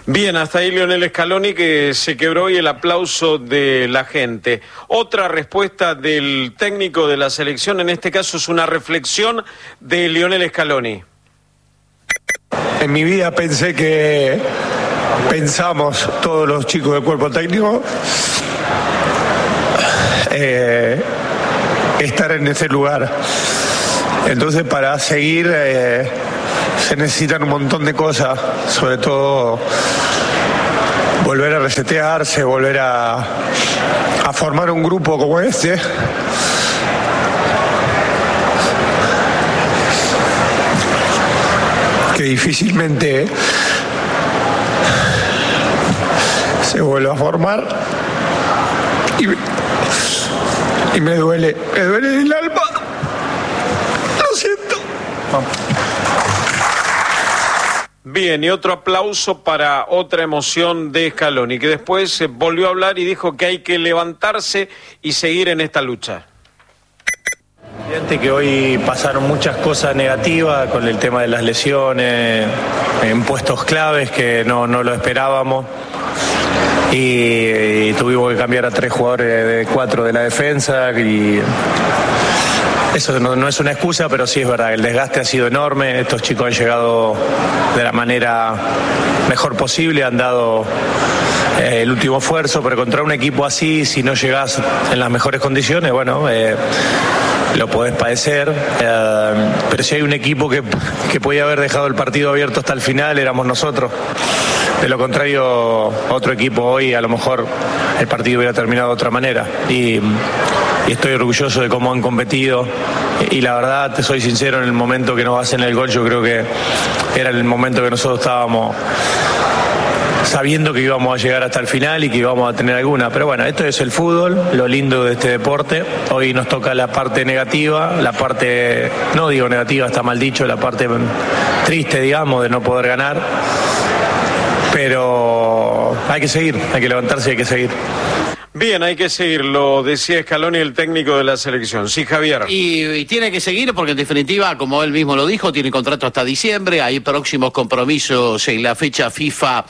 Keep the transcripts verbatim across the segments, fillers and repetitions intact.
Bien, hasta ahí Lionel Scaloni, que se quebró hoy el aplauso de la gente. Otra respuesta del técnico de la selección, en este caso es una reflexión de Lionel Scaloni. En mi vida pensé que pensamos todos los chicos del cuerpo técnico eh, estar en ese lugar. Entonces, para seguir eh, se necesitan un montón de cosas, sobre todo volver a resetearse, volver a, a formar un grupo como este. Que difícilmente se vuelve a formar y, y me duele, me duele el alma. Lo siento. Bien, y otro aplauso para otra emoción de Scaloni, que después eh, volvió a hablar y dijo que hay que levantarse y seguir en esta lucha. Evidente que hoy pasaron muchas cosas negativas con el tema de las lesiones, en puestos claves que no, no lo esperábamos. Y, y tuvimos que cambiar a tres jugadores de cuatro de la defensa y eso no, no es una excusa, pero sí es verdad, el desgaste ha sido enorme, estos chicos han llegado de la manera mejor posible, han dado eh, el último esfuerzo, pero contra un equipo así, si no llegás en las mejores condiciones, bueno, eh, lo podés padecer, eh, pero si hay un equipo que, que podía haber dejado el partido abierto hasta el final, éramos nosotros. De lo contrario, otro equipo hoy a lo mejor el partido hubiera terminado de otra manera. Y, y estoy orgulloso de cómo han competido. Y, y la verdad, te soy sincero, en el momento que nos hacen el gol, yo creo que era el momento que nosotros estábamos sabiendo que íbamos a llegar hasta el final y que íbamos a tener alguna. Pero bueno, esto es el fútbol, lo lindo de este deporte. Hoy nos toca la parte negativa, la parte, no digo negativa, está mal dicho, la parte triste, digamos, de no poder ganar. Pero hay que seguir, hay que levantarse y hay que seguir. Bien, hay que seguir, lo decía Scaloni, el técnico de la selección. Sí, Javier. Y, y tiene que seguir porque en definitiva, como él mismo lo dijo, tiene contrato hasta diciembre, hay próximos compromisos en la fecha FIFA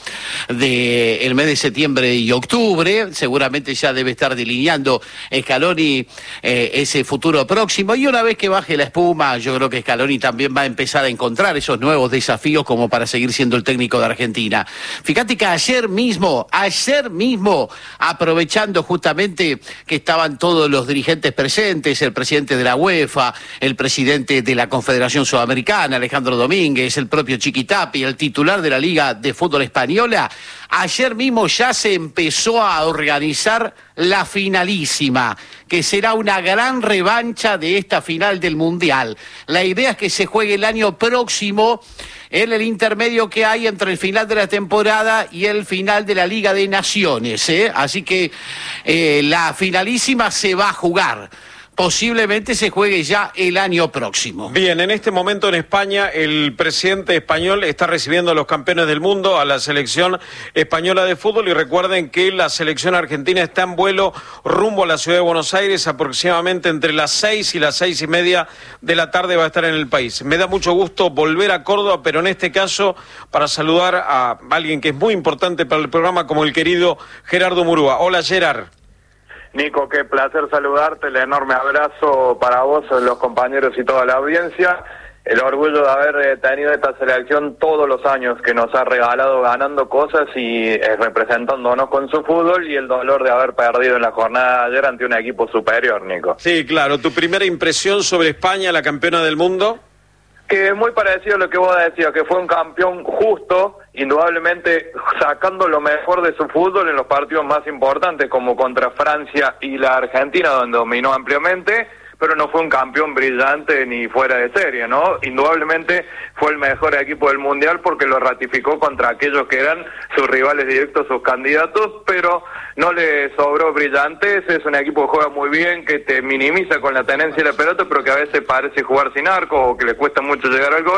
del mes de septiembre y octubre, seguramente ya debe estar delineando Scaloni eh, ese futuro próximo, y una vez que baje la espuma, yo creo que Scaloni también va a empezar a encontrar esos nuevos desafíos como para seguir siendo el técnico de Argentina. Fíjate que ayer mismo, ayer mismo, aprovechando justamente que estaban todos los dirigentes presentes, el presidente de la UEFA, el presidente de la Confederación Sudamericana, Alejandro Domínguez, el propio Chiquitapia, el titular de la Liga de Fútbol Española, ayer mismo ya se empezó a organizar la finalísima, que será una gran revancha de esta final del Mundial. La idea es que se juegue el año próximo, en el intermedio que hay entre el final de la temporada y el final de la Liga de Naciones, ¿eh? Así que eh, la finalísima se va a jugar. Posiblemente se juegue ya el año próximo. Bien, en este momento en España el presidente español está recibiendo a los campeones del mundo, a la selección española de fútbol, y recuerden que la selección argentina está en vuelo rumbo a la ciudad de Buenos Aires, aproximadamente entre las seis y las seis y media de la tarde va a estar en el país. Me da mucho gusto volver a Córdoba, pero en este caso para saludar a alguien que es muy importante para el programa, como el querido Gerardo Murúa. Hola, Gerard. Nico, qué placer saludarte, el enorme abrazo para vos, los compañeros y toda la audiencia, el orgullo de haber tenido esta selección todos los años que nos ha regalado ganando cosas y eh, representándonos con su fútbol, y el dolor de haber perdido en la jornada de ayer ante un equipo superior, Nico. Sí, claro, ¿tu primera impresión sobre España, la campeona del mundo? Que es muy parecido a lo que vos decías, que fue un campeón justo, indudablemente sacando lo mejor de su fútbol en los partidos más importantes, como contra Francia y la Argentina, donde dominó ampliamente, pero no fue un campeón brillante ni fuera de serie, ¿no? Indudablemente fue el mejor equipo del Mundial porque lo ratificó contra aquellos que eran sus rivales directos, sus candidatos, pero no le sobró brillantez. Es un equipo que juega muy bien, que te minimiza con la tenencia de la pelota, pero que a veces parece jugar sin arco o que le cuesta mucho llegar al gol.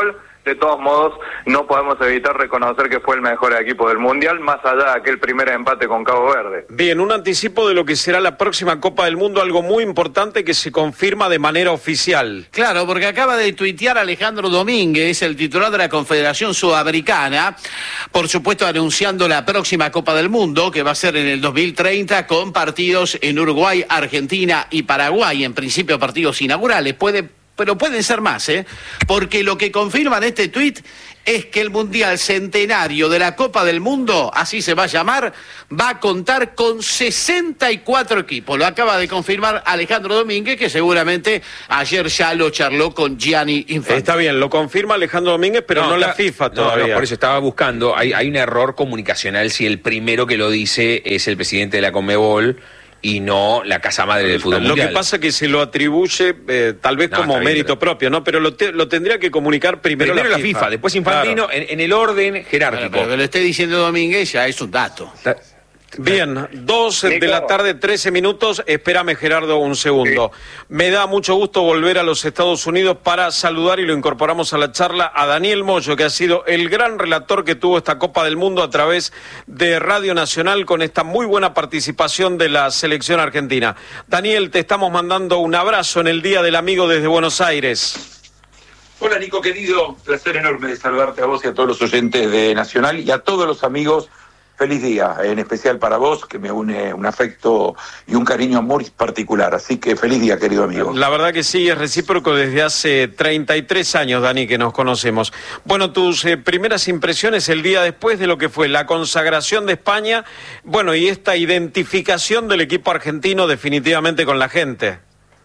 de todos modos no podemos evitar reconocer que fue el mejor equipo del Mundial, más allá de aquel primer empate con Cabo Verde. Bien, un anticipo de lo que será la próxima Copa del Mundo, algo muy importante que se confirma de manera oficial. Claro, porque acaba de tuitear Alejandro Domínguez, el titular de la Confederación Sudamericana, por supuesto anunciando la próxima Copa del Mundo, que va a ser en el dos mil treinta, con partidos en Uruguay, Argentina y Paraguay, en principio partidos inaugurales. Puede Pero pueden ser más, ¿eh? Porque lo que confirma en este tuit es que el Mundial Centenario de la Copa del Mundo, así se va a llamar, va a contar con sesenta y cuatro equipos. Lo acaba de confirmar Alejandro Domínguez, que seguramente ayer ya lo charló con Gianni Infantino. Está bien, lo confirma Alejandro Domínguez, pero no, no la FIFA todavía. No, no, por eso estaba buscando, hay, hay un error comunicacional si el primero que lo dice es el presidente de la Conmebol y no la casa madre del fútbol lo mundial. Lo que pasa es que se lo atribuye eh, tal vez no, como mérito bien, propio, ¿no? Pero lo, te, lo tendría que comunicar primero, primero la, la FIFA. FIFA, después Infantino, claro. en, en el orden jerárquico. Pero, pero que lo esté diciendo Domínguez ya es un dato. Ta Bien, dos de la tarde, trece minutos. Espérame, Gerardo, un segundo. Sí. Me da mucho gusto volver a los Estados Unidos para saludar, y lo incorporamos a la charla, a Daniel Moyo, que ha sido el gran relator que tuvo esta Copa del Mundo a través de Radio Nacional, con esta muy buena participación de la selección argentina. Daniel, te estamos mandando un abrazo en el Día del Amigo desde Buenos Aires. Hola, Nico, querido. Placer enorme de saludarte a vos y a todos los oyentes de Nacional y a todos los amigos. Feliz día, en especial para vos, que me une un afecto y un cariño muy particular. Así que feliz día, querido amigo. La verdad que sí, es recíproco desde hace treinta y tres años, Dani, que nos conocemos. Bueno, tus eh, primeras impresiones el día después de lo que fue la consagración de España, bueno, y esta identificación del equipo argentino definitivamente con la gente.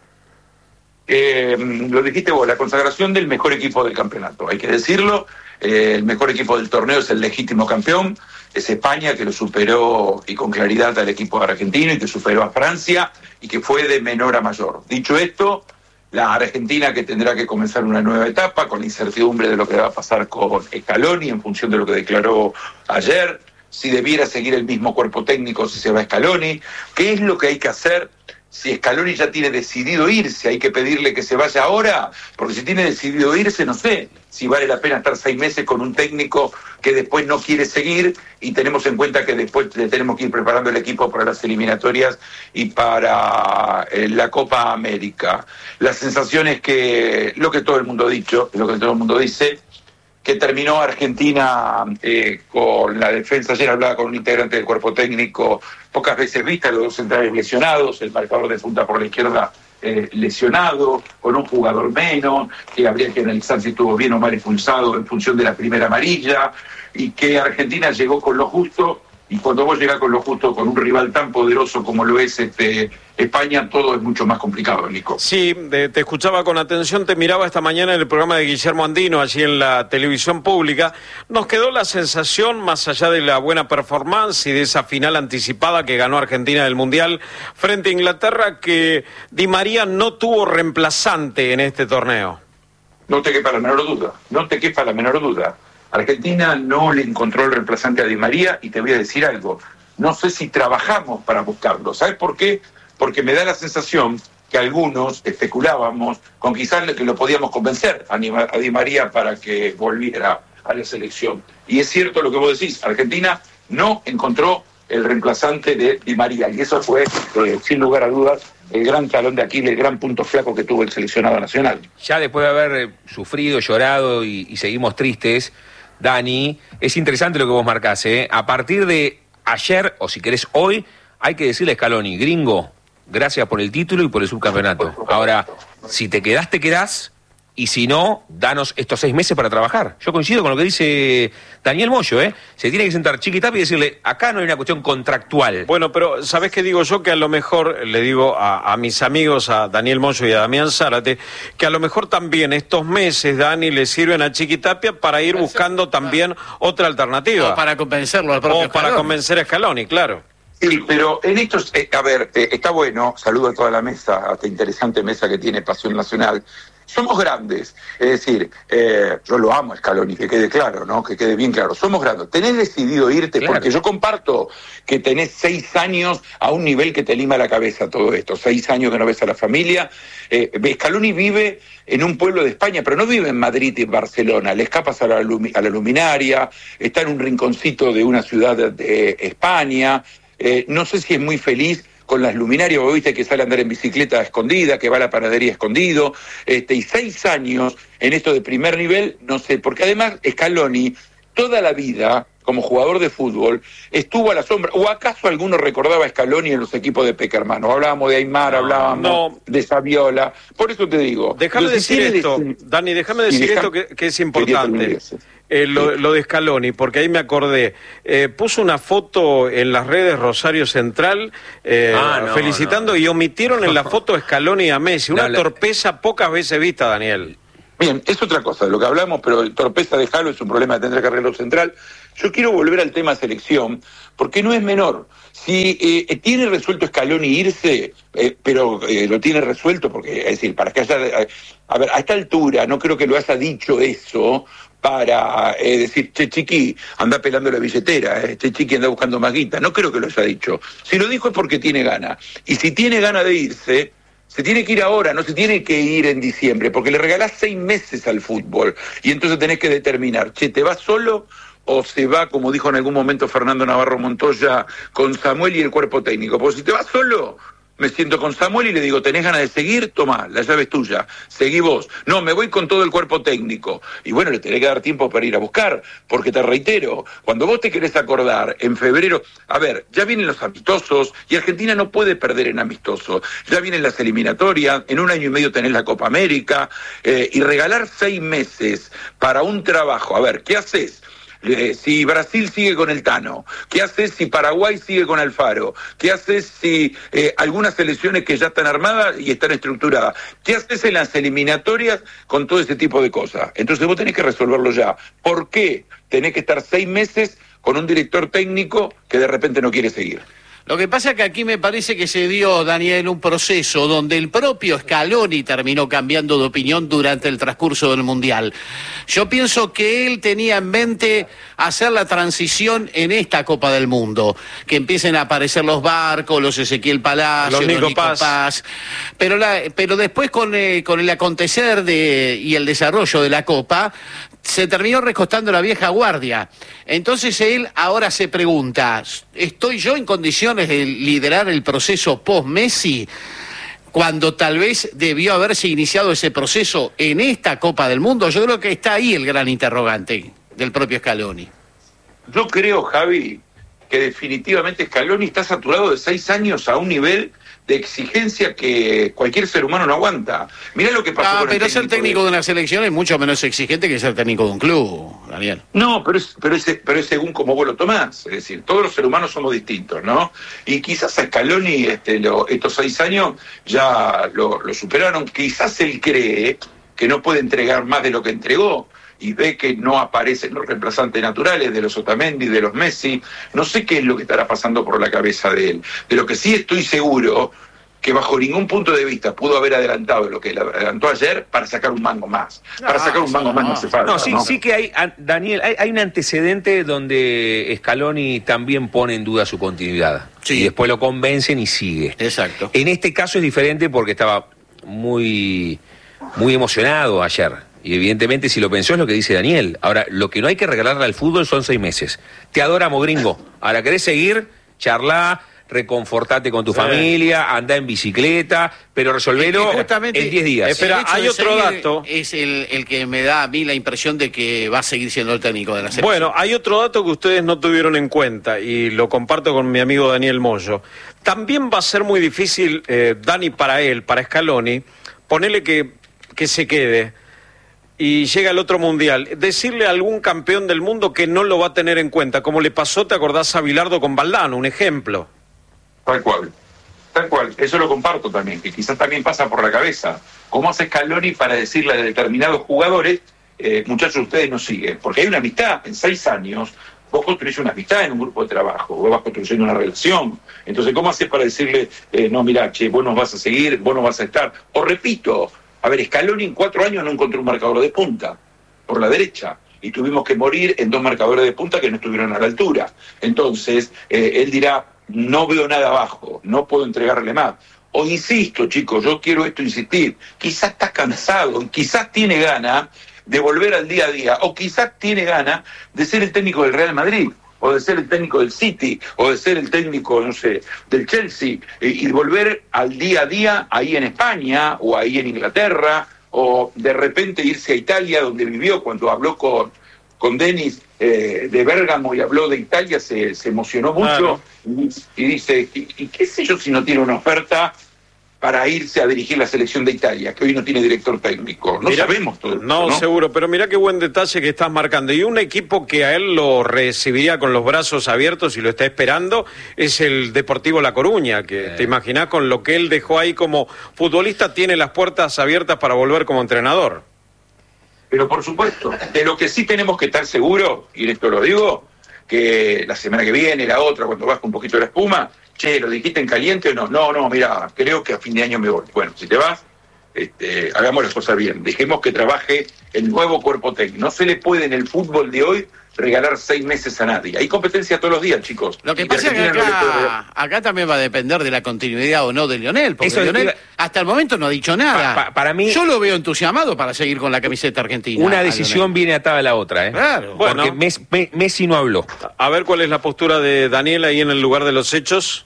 Eh, lo dijiste vos, la consagración del mejor equipo del campeonato, hay que decirlo. Eh, el mejor equipo del torneo es el legítimo campeón. Es España, que lo superó y con claridad al equipo argentino, y que superó a Francia y que fue de menor a mayor. Dicho esto, la Argentina, que tendrá que comenzar una nueva etapa con la incertidumbre de lo que va a pasar con Scaloni en función de lo que declaró ayer, si debiera seguir el mismo cuerpo técnico, si se va a Scaloni, qué es lo que hay que hacer. Si Scaloni ya tiene decidido irse, hay que pedirle que se vaya ahora, porque si tiene decidido irse, no sé si vale la pena estar seis meses con un técnico que después no quiere seguir, y tenemos en cuenta que después le tenemos que ir preparando el equipo para las eliminatorias y para eh, la Copa América. La sensación es que lo que todo el mundo ha dicho, lo que todo el mundo dice, que terminó Argentina eh, con la defensa. Ayer hablaba con un integrante del cuerpo técnico, pocas veces vista, los dos centrales lesionados, el marcador de punta por la izquierda eh, lesionado, con un jugador menos, que habría que analizar si estuvo bien o mal expulsado en función de la primera amarilla, y que Argentina llegó con lo justo. Y cuando vos llegás con lo justo, con un rival tan poderoso como lo es este España, todo es mucho más complicado, Nico. Sí, de, te escuchaba con atención, te miraba esta mañana en el programa de Guillermo Andino, allí en la televisión pública. Nos quedó la sensación, más allá de la buena performance y de esa final anticipada que ganó Argentina del Mundial frente a Inglaterra, que Di María no tuvo reemplazante en este torneo. No te quepa la menor duda, no te quepa la menor duda. Argentina no le encontró el reemplazante a Di María, y te voy a decir algo, no sé si trabajamos para buscarlo. ¿Sabes por qué? Porque me da la sensación que algunos especulábamos con quizás que lo podíamos convencer a Di María para que volviera a la selección. Y es cierto lo que vos decís, Argentina no encontró el reemplazante de Di María, y eso fue, eh, sin lugar a dudas, el gran talón de Aquiles, el gran punto flaco que tuvo el seleccionado nacional. Ya después de haber eh, sufrido, llorado y, y seguimos tristes, Dani, es interesante lo que vos marcás, ¿eh? A partir de ayer, o si querés hoy, hay que decirle a Scaloni, gringo, gracias por el título y por el subcampeonato. Ahora, si te quedás, te quedás, y si no, danos estos seis meses para trabajar. Yo coincido con lo que dice Daniel Moyo, ¿eh? Se tiene que sentar Chiquitapia y decirle, acá no hay una cuestión contractual. Bueno, pero ¿sabés qué digo yo? Que a lo mejor, le digo a, a mis amigos, a Daniel Moyo y a Damián Zárate, que a lo mejor también estos meses, Dani, le sirven a Chiquitapia para ir buscando también otra alternativa. O para convencerlo al propio O para Scaloni. convencer a Scaloni, claro. Sí, pero en esto, eh, a ver, eh, está bueno, saludo a toda la mesa, a esta interesante mesa que tiene Pasión Nacional. somos grandes. Es decir, eh, yo lo amo, Scaloni, que quede claro, ¿no? Que quede bien claro. Somos grandes. Tenés decidido irte, claro, porque yo comparto que tenés seis años a un nivel que te lima la cabeza todo esto. Seis años que no ves a la familia. Eh, Scaloni vive en un pueblo de España, pero no vive en Madrid y en Barcelona. Le escapas a la, lumi- a la luminaria, está en un rinconcito de una ciudad de, de España. Eh, no sé si es muy feliz con las luminarias, vos viste que sale a andar en bicicleta escondida, que va a la panadería escondido, este, y seis años en esto de primer nivel, no sé, porque además Scaloni toda la vida, como jugador de fútbol, estuvo a la sombra, o acaso alguno recordaba a Scaloni en los equipos de Peckerman, hablábamos de Aymar, no, hablábamos no. de Saviola, por eso te digo. Déjame decir esto, de... Dani, déjame decir deja... esto que, que es importante. Eh, lo, lo de Scaloni, porque ahí me acordé, eh, puso una foto en las redes Rosario Central eh, ah, no, felicitando no. y omitieron en la foto a Scaloni y a Messi, una no, torpeza la... pocas veces vista, Daniel. Bien, es otra cosa de lo que hablamos, pero torpeza de Jalo es un problema que tendrá que arreglar Central. Yo quiero volver al tema selección, porque no es menor. Si eh, tiene resuelto Scaloni irse, eh, pero eh, lo tiene resuelto, porque, es decir, para que haya... A ver, a esta altura no creo que lo haya dicho eso para eh, decir, che chiqui, anda pelando la billetera, eh, che chiqui anda buscando más guita. No creo que lo haya dicho. Si lo dijo es porque tiene ganas. Y si tiene ganas de irse, se tiene que ir ahora, no se tiene que ir en diciembre, porque le regalás seis meses al fútbol. Y entonces tenés que determinar, che, ¿te vas solo o se va, como dijo en algún momento Fernando Navarro Montoya, con Samuel y el cuerpo técnico? Porque si te vas solo, me siento con Samuel y le digo, ¿tenés ganas de seguir? Tomá, la llave es tuya, seguí vos. No, me voy con todo el cuerpo técnico. Y bueno, le tenés que dar tiempo para ir a buscar, porque te reitero, cuando vos te querés acordar, en febrero, a ver, ya vienen los amistosos, y Argentina no puede perder en amistosos, ya vienen las eliminatorias, en un año y medio tenés la Copa América, eh, y regalar seis meses para un trabajo, a ver, ¿qué haces? Eh, si Brasil sigue con el Tano, ¿qué haces si Paraguay sigue con Alfaro? ¿Qué haces si eh, algunas selecciones que ya están armadas y están estructuradas? ¿Qué haces en las eliminatorias con todo ese tipo de cosas? Entonces vos tenés que resolverlo ya. ¿Por qué tenés que estar seis meses con un director técnico que de repente no quiere seguir? Lo que pasa es que aquí me parece que se dio, Daniel, un proceso donde el propio Scaloni terminó cambiando de opinión durante el transcurso del Mundial. Yo pienso que él tenía en mente hacer la transición en esta Copa del Mundo, que empiecen a aparecer los Barcos, los Ezequiel Palacios, los Nico, los Nico Paz. Paz, pero, la, pero después con, eh, con el acontecer de, y el desarrollo de la Copa, se terminó recostando la vieja guardia. Entonces él ahora se pregunta, ¿estoy yo en condiciones de liderar el proceso post-Messi? Cuando tal vez debió haberse iniciado ese proceso en esta Copa del Mundo. Yo creo que está ahí el gran interrogante del propio Scaloni. Yo creo, Javi, que definitivamente Scaloni está saturado de seis años a un nivel de exigencia que cualquier ser humano no aguanta. Mirá lo que pasó ah, con pero el ser técnico de... de una selección es mucho menos exigente que ser técnico de un club, Daniel. No, pero es, pero es, pero es según como vos lo tomás. Es decir, todos los seres humanos somos distintos, ¿no? Y quizás a Scaloni este, lo, estos seis años ya lo, lo superaron. Quizás él cree que no puede entregar más de lo que entregó y ve que no aparecen los reemplazantes naturales de los Otamendi, de los Messi. No sé qué es lo que estará pasando por la cabeza de él. De lo que sí estoy seguro, que bajo ningún punto de vista pudo haber adelantado lo que le adelantó ayer para sacar un mango más. Para no, sacar un mango no, más no hace falta. No, sí, ¿no? sí que hay, Daniel, hay, hay un antecedente donde Scaloni también pone en duda su continuidad. Sí. Y después lo convencen y sigue. Exacto. En este caso es diferente porque estaba muy, muy emocionado ayer. Y evidentemente si lo pensó es lo que dice Daniel. Ahora, lo que no hay que regalarle al fútbol son seis meses. Te adoramos, gringo. Ahora, ¿querés seguir? Charlá, reconfortate con tu sí. familia, andá en bicicleta, pero resolvelo en diez días. Espera, hay otro dato. Es el, el que me da a mí la impresión de que va a seguir siendo el técnico de la selección. Bueno, hay otro dato que ustedes no tuvieron en cuenta y lo comparto con mi amigo Daniel Moyo. También va a ser muy difícil, eh, Dani, para él, para Scaloni, ponerle que, que se quede y llega al otro mundial, decirle a algún campeón del mundo que no lo va a tener en cuenta, como le pasó, ¿te acordás a Bilardo con Valdano? Un ejemplo. Tal cual, tal cual, eso lo comparto también, que quizás también pasa por la cabeza. ¿Cómo hace Scaloni para decirle a determinados jugadores, eh, muchachos, ustedes no siguen? Porque hay una amistad, en seis años, vos construís una amistad en un grupo de trabajo, vos vas construyendo una relación. Entonces, ¿cómo haces para decirle, eh, no, mirá, che, vos no vas a seguir, vos no vas a estar? O repito, A ver, Scaloni en cuatro años no encontró un marcador de punta por la derecha y tuvimos que morir en dos marcadores de punta que no estuvieron a la altura. Entonces, eh, él dirá, no veo nada abajo, no puedo entregarle más. O insisto, chicos, yo quiero esto insistir, quizás está cansado, quizás tiene ganas de volver al día a día, o quizás tiene ganas de ser el técnico del Real Madrid, o de ser el técnico del City, o de ser el técnico, no sé, del Chelsea, y, y volver al día a día ahí en España, o ahí en Inglaterra, o de repente irse a Italia, donde vivió cuando habló con, con Denis eh, de Bérgamo y habló de Italia, se, se emocionó mucho, claro. y, y dice, y, y qué sé yo si no tiene una oferta para irse a dirigir la selección de Italia, que hoy no tiene director técnico. No mirá, sabemos todo esto, no, ¿no? seguro, pero mira qué buen detalle que estás marcando. Y un equipo que a él lo recibiría con los brazos abiertos y lo está esperando es el Deportivo La Coruña, que eh. te imaginás con lo que él dejó ahí como futbolista, tiene las puertas abiertas para volver como entrenador. Pero por supuesto, de lo que sí tenemos que estar seguros, y esto lo digo, que la semana que viene, la otra, cuando baja un poquito la espuma, che, ¿lo dijiste en caliente o no? No, no, mira, creo que a fin de año me voy. Bueno, si te vas, este, hagamos las cosas bien. Dejemos que trabaje el nuevo cuerpo técnico. No se le puede en el fútbol de hoy regalar seis meses a nadie. Hay competencia todos los días, chicos. Lo que pasa es que acá, acá también va a depender de la continuidad o no de Lionel, porque Eso Lionel es, hasta el momento no ha dicho nada. Pa, pa, para mí, yo lo veo entusiasmado para seguir con la camiseta argentina. Una decisión viene atada a la otra, ¿eh? Claro. Bueno, porque Messi, Messi no habló. A ver cuál es la postura de Daniel ahí en el lugar de los hechos.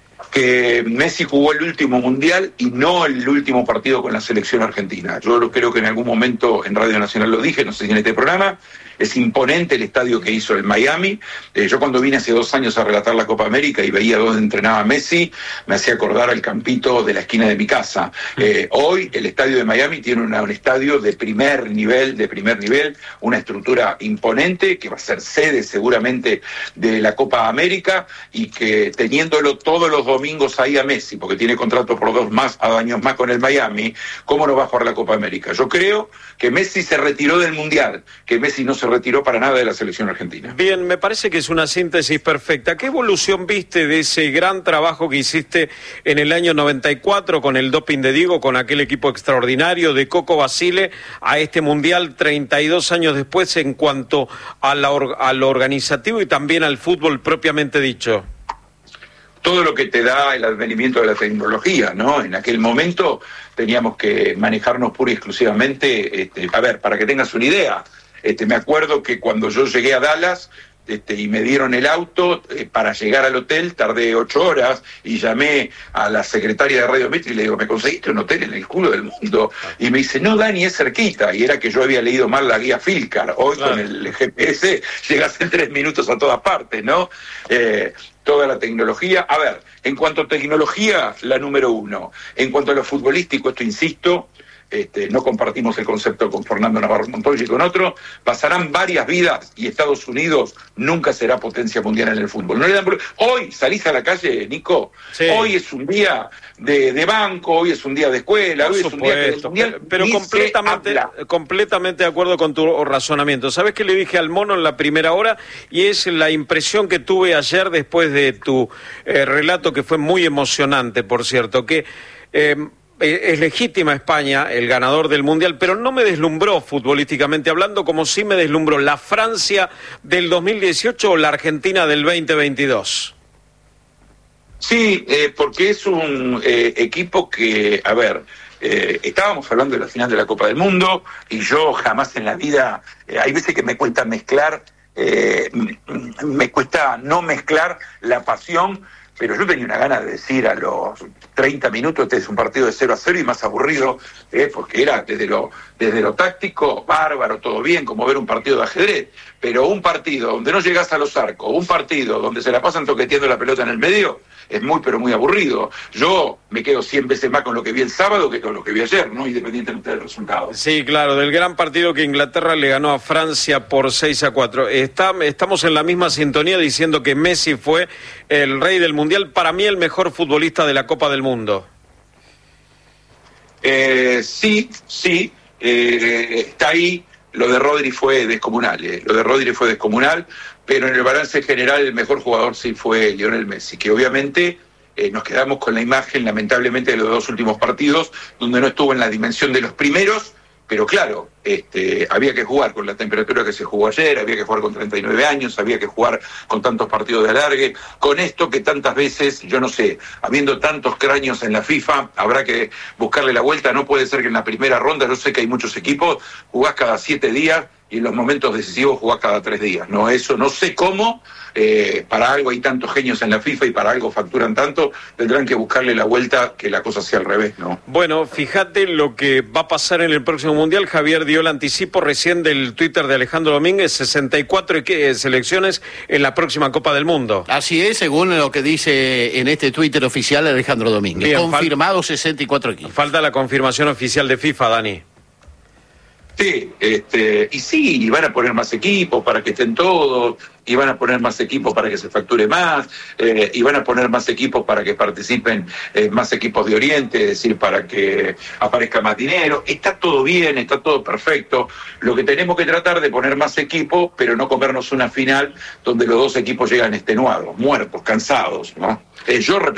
Que Messi jugó el último mundial y no el último partido con la selección argentina. Yo creo que en algún momento en Radio Nacional lo dije, no sé si en este programa, es imponente el estadio que hizo el Miami. Eh, yo cuando vine hace dos años a relatar la Copa América y veía dónde entrenaba Messi, me hacía acordar al campito de la esquina de mi casa. Eh, hoy el estadio de Miami tiene una, un estadio de primer nivel, de primer nivel, una estructura imponente que va a ser sede seguramente de la Copa América y que teniéndolo todos los domingos ahí a Messi, porque tiene contrato por dos más a años más con el Miami, ¿cómo no va a jugar la Copa América? Yo creo que Messi se retiró del Mundial, que Messi no se retiró para nada de la selección argentina. Bien, me parece que es una síntesis perfecta. ¿Qué evolución viste de ese gran trabajo que hiciste en el año noventa y cuatro con el doping de Diego, con aquel equipo extraordinario de Coco Basile, a este Mundial treinta y dos años después en cuanto a, la or- a lo organizativo y también al fútbol propiamente dicho? Todo lo que te da el advenimiento de la tecnología, ¿no? En aquel momento teníamos que manejarnos pura y exclusivamente, este, a ver, para que tengas una idea, este, me acuerdo que cuando yo llegué a Dallas este, y me dieron el auto eh, para llegar al hotel, tardé ocho horas y llamé a la secretaria de Radio Metro y le digo, ¿me conseguiste un hotel en el culo del mundo? Y me dice, no, Dani, es cerquita. Y era que yo había leído mal la guía Filcar. Hoy claro. Con el G P S llegas en tres minutos a todas partes, ¿no? Eh, toda la tecnología. A ver, en cuanto a tecnología, la número uno. En cuanto a lo futbolístico, esto insisto, este, no compartimos el concepto con Fernando Navarro Montoya y con otro, pasarán varias vidas y Estados Unidos nunca será potencia mundial en el fútbol. No le dan... Hoy salís a la calle, Nico, sí. Hoy es un día de, de banco, hoy es un día de escuela, Por hoy supuesto, es un día que mundial, pero, pero completamente, completamente de acuerdo con tu razonamiento. ¿Sabes qué le dije al mono en la primera hora? Y es la impresión que tuve ayer después de tu eh, relato, que fue muy emocionante, por cierto, que... Eh, es legítima España, el ganador del Mundial, pero no me deslumbró futbolísticamente hablando, como sí me deslumbró la Francia del dos mil dieciocho o la Argentina del veinte veintidós. Sí, eh, porque es un eh, equipo que, a ver, eh, estábamos hablando de la final de la Copa del Mundo y yo jamás en la vida, eh, hay veces que me cuesta mezclar, eh, me cuesta no mezclar la pasión. Pero yo tenía una gana de decir a los treinta minutos, este es un partido de cero a cero y más aburrido, eh, porque era desde lo, desde lo táctico, bárbaro, todo bien, como ver un partido de ajedrez, pero un partido donde no llegás a los arcos, un partido donde se la pasan toqueteando la pelota en el medio, es muy pero muy aburrido. Yo me quedo cien veces más con lo que vi el sábado que con lo que vi ayer, ¿no? Independientemente del resultado. Sí, claro, del gran partido que Inglaterra le ganó a Francia por seis a cuatro. Está, estamos en la misma sintonía diciendo que Messi fue el rey del Mundial, para mí el mejor futbolista de la Copa del Mundo. Eh, sí, sí, eh, está ahí. Lo de Rodri fue descomunal, eh. lo de Rodri fue descomunal, pero en el balance general el mejor jugador sí fue Lionel Messi, que obviamente eh, nos quedamos con la imagen, lamentablemente, de los dos últimos partidos, donde no estuvo en la dimensión de los primeros, pero claro, este, había que jugar con la temperatura que se jugó ayer, había que jugar con treinta y nueve años, había que jugar con tantos partidos de alargue, con esto que tantas veces, yo no sé, habiendo tantos cráneos en la FIFA, habrá que buscarle la vuelta. No puede ser que en la primera ronda, yo sé que hay muchos equipos, jugás cada siete días y en los momentos decisivos jugás cada tres días. No, eso no sé cómo, eh, para algo hay tantos genios en la FIFA y para algo facturan tanto, tendrán que buscarle la vuelta, que la cosa sea al revés, ¿no? Bueno, fíjate lo que va a pasar en el próximo Mundial. Javier dio el anticipo recién del Twitter de Alejandro Domínguez, sesenta y cuatro selecciones en la próxima Copa del Mundo. Así es, según lo que dice en este Twitter oficial Alejandro Domínguez. Bien, confirmado sesenta y cuatro equipos. Falta la confirmación oficial de FIFA, Dani. Sí, este, y sí, y van a poner más equipos para que estén todos, y van a poner más equipos para que se facture más, eh, y van a poner más equipos para que participen eh, más equipos de Oriente, es decir, para que aparezca más dinero. Está todo bien, está todo perfecto. Lo que tenemos que tratar de poner más equipos, pero no comernos una final donde los dos equipos llegan extenuados, muertos, cansados, ¿no? Eh, yo repito,